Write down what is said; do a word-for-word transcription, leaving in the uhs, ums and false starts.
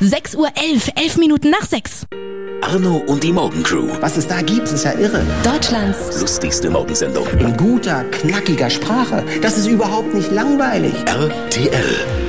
sechs Uhr elf, elf Minuten nach sechs. Arno und die Morgencrew. Was es da gibt, ist ja irre. Deutschlands Lustigste Morgensendung. In guter, knackiger Sprache. Das ist überhaupt nicht langweilig. R T L.